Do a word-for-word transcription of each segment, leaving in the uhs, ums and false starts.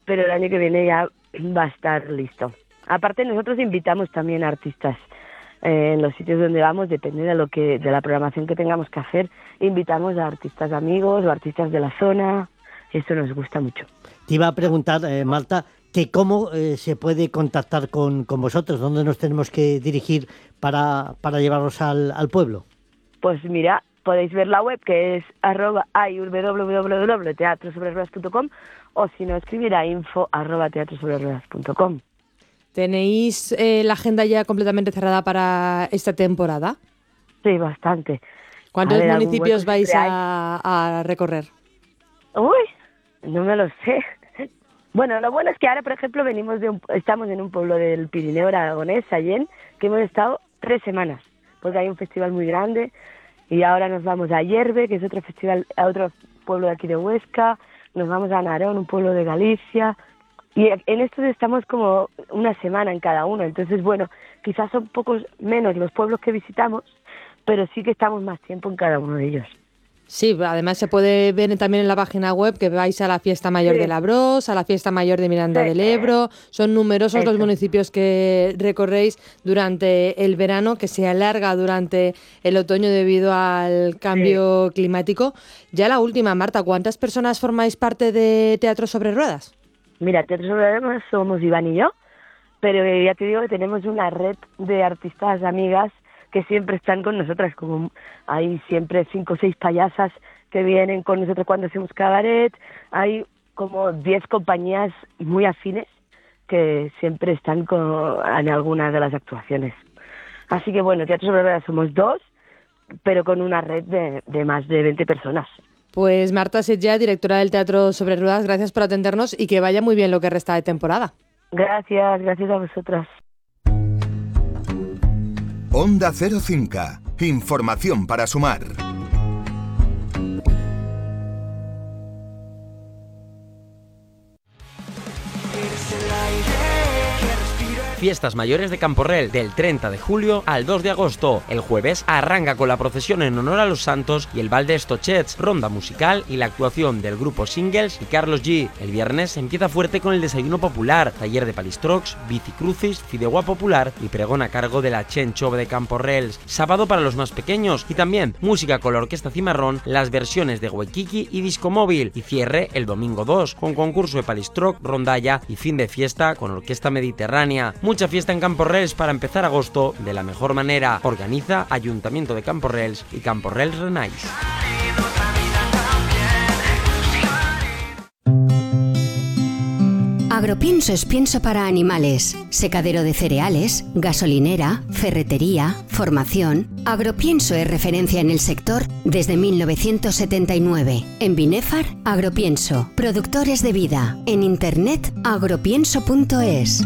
pero el año que viene ya va a estar listo. Aparte nosotros invitamos también a artistas eh, en los sitios donde vamos, depende de lo que de la programación que tengamos que hacer, invitamos a artistas amigos o artistas de la zona, y eso nos gusta mucho. Te iba a preguntar, eh, Marta, que cómo eh, se puede contactar con, con vosotros, dónde nos tenemos que dirigir para, para llevarlos al, al pueblo. Pues mira, podéis ver la web que es arroba ay, w w w punto teatro sobre ruedas punto com o si no escribir a info arroba teatro sobre ruedas punto com. ¿Tenéis eh, la agenda ya completamente cerrada para esta temporada? Sí, bastante. ¿Cuántos ver, municipios vais a, a recorrer? Uy, no me lo sé. Bueno, lo bueno es que ahora, por ejemplo, venimos de un, estamos en un pueblo del Pirineo aragonés, Sallén, que hemos estado tres semanas, porque hay un festival muy grande, y ahora nos vamos a Yerbe, que es otro festival, a otro pueblo de aquí de Huesca, nos vamos a Narón, un pueblo de Galicia, y en estos estamos como una semana en cada uno, entonces bueno, quizás son pocos menos los pueblos que visitamos, pero sí que estamos más tiempo en cada uno de ellos. Sí, además se puede ver también en la página web que vais a la Fiesta Mayor sí. de Labros, a la Fiesta Mayor de Miranda sí. del Ebro. Son numerosos Eso. los municipios que recorréis durante el verano, que se alarga durante el otoño debido al cambio sí. climático. Ya la última, Marta, ¿cuántas personas formáis parte de Teatro sobre Ruedas? Mira, Teatro sobre Ruedas somos Iván y yo, pero ya te digo que tenemos una red de artistas amigas que siempre están con nosotras, como hay siempre cinco o seis payasas que vienen con nosotros cuando hacemos cabaret, hay como diez compañías muy afines que siempre están con, en algunas de las actuaciones. Así que bueno, Teatro sobre Ruedas somos dos, pero con una red de, de más de veinte personas. Pues Marta Setjà, directora del Teatro sobre Ruedas, gracias por atendernos y que vaya muy bien lo que resta de temporada. Gracias, gracias a vosotras. Onda Cero Cinca. Información para sumar. Fiestas Mayores de Camporrel, del treinta de julio al dos de agosto. El jueves arranca con la procesión en honor a los santos y el Bal de Estochets, ronda musical y la actuación del grupo Singles y Carlos G. El viernes empieza fuerte con el desayuno popular, taller de palistrocs, bicicrucis, fideuà popular y pregón a cargo de la Chencho de Camporrels. Sábado para los más pequeños y también música con la Orquesta Cimarrón, las versiones de Waikiki y Disco Móvil. Y cierre el domingo dos con concurso de palistroc, rondalla y fin de fiesta con Orquesta Mediterránea. Mucha fiesta en Camporrels para empezar agosto de la mejor manera. Organiza Ayuntamiento de Camporrels y Camporrels Renais. Agropienso es pienso para animales, secadero de cereales, gasolinera, ferretería, formación. Agropienso es referencia en el sector desde mil novecientos setenta y nueve. En Binefar, Agropienso, productores de vida. En internet, agropienso punto es.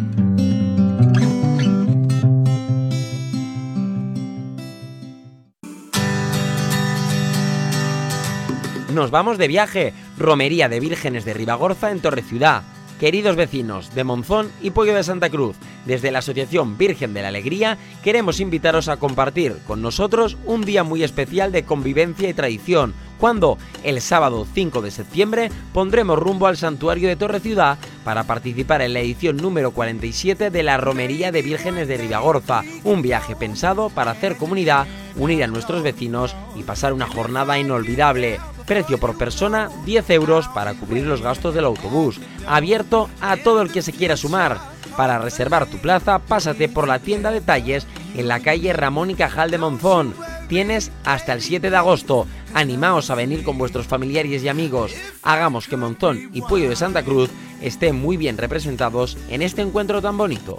Nos vamos de viaje. Romería de Vírgenes de Ribagorza en Torreciudad. Queridos vecinos de Monzón y Pueyo de Santa Cruz, desde la Asociación Virgen de la Alegría queremos invitaros a compartir con nosotros un día muy especial de convivencia y tradición, cuando el sábado cinco de septiembre pondremos rumbo al santuario de Torreciudad para participar en la edición número cuarenta y siete de la Romería de Vírgenes de Ribagorza, un viaje pensado para hacer comunidad, unir a nuestros vecinos y pasar una jornada inolvidable. Precio por persona diez euros para cubrir los gastos del autobús, abierto a todo el que se quiera sumar. Para reservar tu plaza, pásate por la tienda de talles en la calle Ramón y Cajal de Monzón. Tienes hasta el siete de agosto. Animaos a venir con vuestros familiares y amigos. Hagamos que Monzón y Pueyo de Santa Cruz estén muy bien representados en este encuentro tan bonito.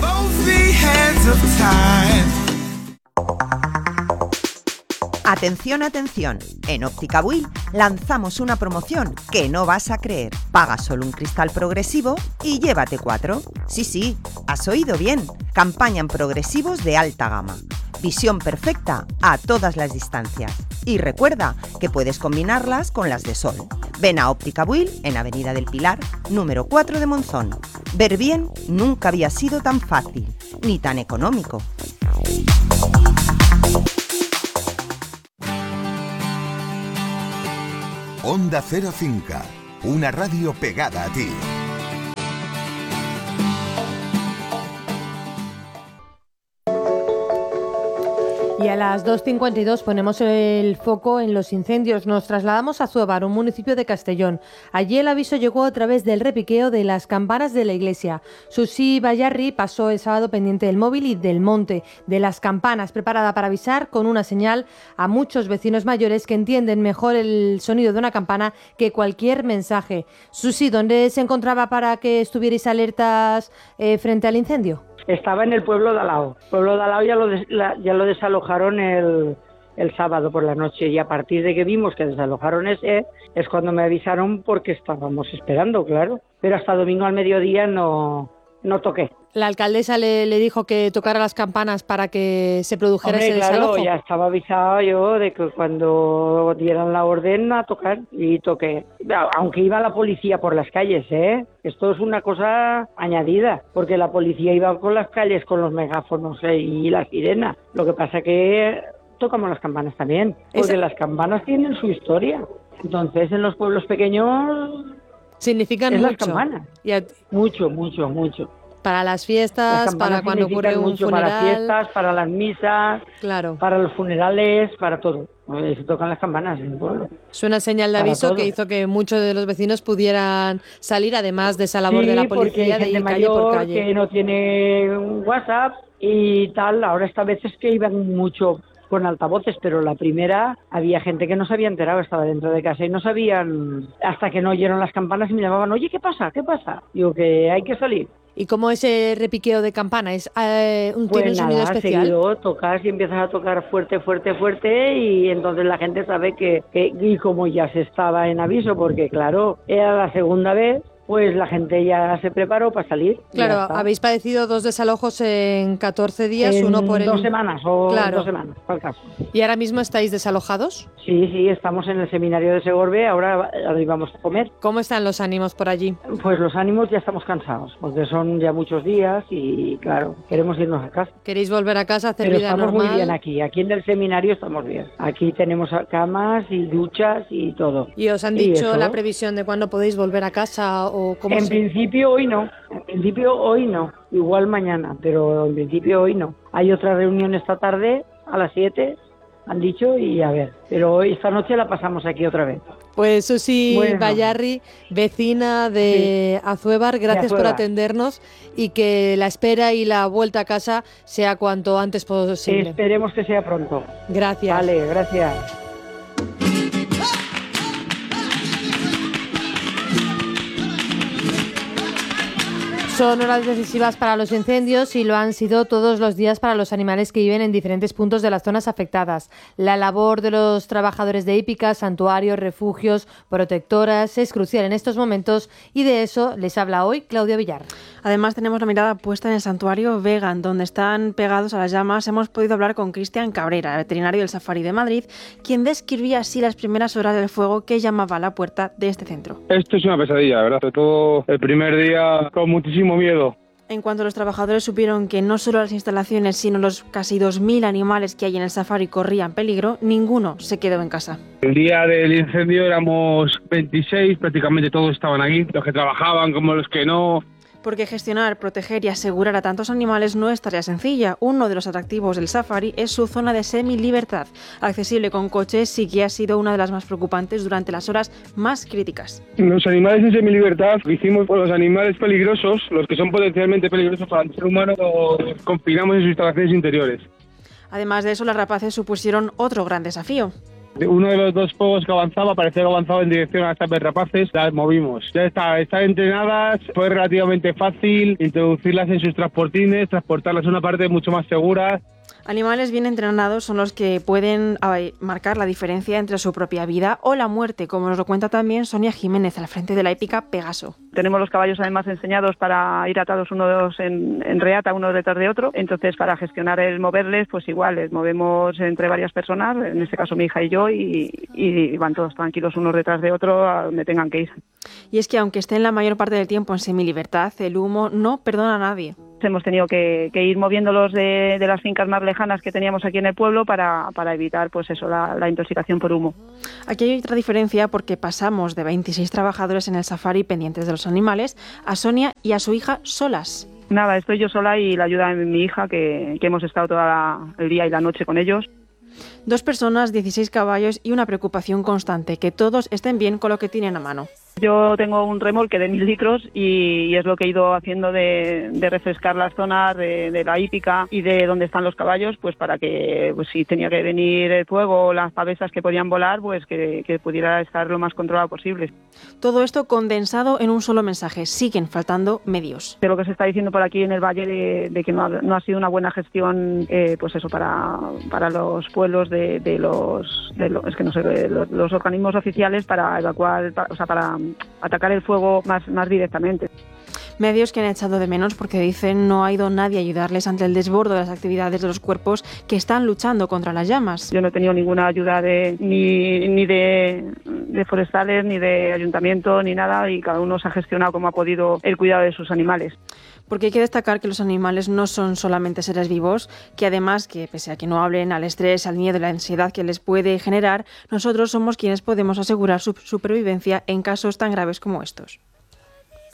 Atención, atención, en Óptica Buil lanzamos una promoción que no vas a creer. Paga solo un cristal progresivo y llévate cuatro. Sí, sí, has oído bien. Campaña en progresivos de alta gama. Visión perfecta a todas las distancias. Y recuerda que puedes combinarlas con las de sol. Ven a Óptica Buil en Avenida del Pilar, número cuatro de Monzón. Ver bien nunca había sido tan fácil, ni tan económico. Onda Cero Cinca, una radio pegada a ti. Y a las dos cincuenta y dos ponemos el foco en los incendios. Nos trasladamos a Azuévar, un municipio de Castellón. Allí el aviso llegó a través del repiqueo de las campanas de la iglesia. Susi Bayarri pasó el sábado pendiente del móvil y del monte, de las campanas, preparada para avisar con una señal a muchos vecinos mayores que entienden mejor el sonido de una campana que cualquier mensaje. Susi, ¿dónde se encontraba para que estuvierais alertas eh, frente al incendio? Estaba en el pueblo de Alao. El pueblo de Alao ya lo, des, la, ya lo desalojaron el, el sábado por la noche y a partir de que vimos que desalojaron ese, es cuando me avisaron porque estábamos esperando, claro. Pero hasta domingo al mediodía no, no toqué. La alcaldesa le, le dijo que tocara las campanas para que se produjera Hombre, ese claro, desalojo. Ya estaba avisado yo de que cuando dieran la orden a tocar y toqué. Aunque iba la policía por las calles, ¿eh? Esto es una cosa añadida, porque la policía iba con las calles con los megáfonos ¿eh? y la sirena. Lo que pasa que tocamos las campanas también, porque Esa... las campanas tienen su historia. Entonces, en los pueblos pequeños significan es mucho. Las campanas. A... Mucho, mucho, mucho. Para las fiestas, para cuando ocurre un mucho, funeral. Para fiestas, para las misas, claro. Para los funerales, para todo. Se tocan las campanas en el pueblo. Suena señal de aviso que hizo que muchos de los vecinos pudieran salir, además de esa labor sí, de la policía de ir calle por calle. Que no tiene WhatsApp y tal. Ahora esta vez es que iban mucho con altavoces, pero la primera había gente que no se había enterado, estaba dentro de casa y no sabían, hasta que no oyeron las campanas y me llamaban, oye, ¿qué pasa? ¿Qué pasa? Digo, que hay que salir. ¿Y cómo ese repiqueo de campana? ¿Es eh, un, pues ¿tiene un sonido nada, especial? Seguido, tocas y empiezas a tocar fuerte, fuerte, fuerte y entonces la gente sabe que, que y como ya se estaba en aviso, porque claro, era la segunda vez, pues la gente ya se preparó para salir. Claro, habéis padecido dos desalojos en catorce días, en uno por el... dos semanas o claro. dos semanas, para el caso. ¿Y ahora mismo estáis desalojados? Sí, sí, estamos en el seminario de Segorbe, ahora íbamos a comer. ¿Cómo están los ánimos por allí? Pues los ánimos ya estamos cansados, porque son ya muchos días y claro, queremos irnos a casa. ¿Queréis volver a casa, hacer Pero vida estamos normal? muy bien aquí, aquí en el seminario estamos bien. Aquí tenemos camas y duchas y todo. ¿Y os han dicho la previsión de cuándo podéis volver a casa o cómo En se... principio hoy no, en principio hoy no, igual mañana, pero en principio hoy no. Hay otra reunión esta tarde a las siete, han dicho, y a ver, pero hoy esta noche la pasamos aquí otra vez. Pues Susi bueno. Bayarri, vecina de sí. Azuévar, gracias de Azuévar. por atendernos y que la espera y la vuelta a casa sea cuanto antes posible. Esperemos que sea pronto. Gracias. Vale, gracias. Son horas decisivas para los incendios y lo han sido todos los días para los animales que viven en diferentes puntos de las zonas afectadas. La labor de los trabajadores de hípicas, santuarios, refugios, protectoras es crucial en estos momentos y de eso les habla hoy Claudia Villar. Además tenemos la mirada puesta en el santuario Vegan, donde están pegados a las llamas. Hemos podido hablar con Cristian Cabrera, veterinario del Safari de Madrid, quien describía así las primeras horas del fuego que llamaba a la puerta de este centro. Esto es una pesadilla, ¿verdad? Sobre todo el primer día con muchísimo miedo. En cuanto los trabajadores supieron que no solo las instalaciones, sino los casi dos mil animales que hay en el safari corrían peligro, ninguno se quedó en casa. El día del incendio éramos veintiséis, prácticamente todos estaban aquí, los que trabajaban como los que no. Porque gestionar, proteger y asegurar a tantos animales no es tarea sencilla. Uno de los atractivos del safari es su zona de semi-libertad, accesible con coches y que ha sido una de las más preocupantes durante las horas más críticas. Los animales en semi-libertad lo hicimos por los animales peligrosos, los que son potencialmente peligrosos para el ser humano, los confinamos en sus instalaciones interiores. Además de eso, las rapaces supusieron otro gran desafío. Uno de los dos fuegos que avanzaba, parecía que avanzaba en dirección a estas rapaces, las movimos. Ya está, están entrenadas, fue relativamente fácil introducirlas en sus transportines, transportarlas a una parte mucho más segura. Animales bien entrenados son los que pueden marcar la diferencia entre su propia vida o la muerte, como nos lo cuenta también Sonia Jiménez, al frente de la hípica Pegaso. Tenemos los caballos además enseñados para ir atados unos en, en reata, uno detrás de otro. Entonces, para gestionar el moverles, pues igual, les movemos entre varias personas, en este caso mi hija y yo, y, y van todos tranquilos unos detrás de otro a donde tengan que ir. Y es que aunque estén la mayor parte del tiempo en semilibertad, el humo no perdona a nadie. Hemos tenido que, que ir moviéndolos de, de las fincas más lejanas que teníamos aquí en el pueblo para, para evitar pues eso, la, la intoxicación por humo. Aquí hay otra diferencia porque pasamos de veintiséis trabajadores en el safari pendientes de los animales a Sonia y a su hija solas. Nada, estoy yo sola y la ayuda de mi hija, que, que hemos estado todo el día y la noche con ellos. Dos personas, dieciséis caballos y una preocupación constante, que todos estén bien con lo que tienen a mano. Yo tengo un remolque de mil litros y, y es lo que he ido haciendo de, de refrescar las zonas de, de la hípica y de donde están los caballos, pues para que pues, si tenía que venir el fuego o las pavesas que podían volar, pues que, que pudiera estar lo más controlado posible. Todo esto condensado en un solo mensaje. Siguen faltando medios. De lo que se está diciendo por aquí en el valle de, de que no ha, no ha sido una buena gestión, eh, pues eso, para, para los pueblos de, de los, de los, es que no sé, los, los organismos oficiales para evacuar, para, o sea, para atacar el fuego más, más directamente. Medios que han echado de menos porque dicen no ha ido nadie a ayudarles ante el desborde de las actividades de los cuerpos que están luchando contra las llamas. Yo no he tenido ninguna ayuda de ni, ni de, de forestales, ni de ayuntamiento, ni nada, y cada uno se ha gestionado como ha podido el cuidado de sus animales. Porque hay que destacar que los animales no son solamente seres vivos, que además, que pese a que no hablen, al estrés, al miedo y la ansiedad que les puede generar, nosotros somos quienes podemos asegurar su supervivencia en casos tan graves como estos.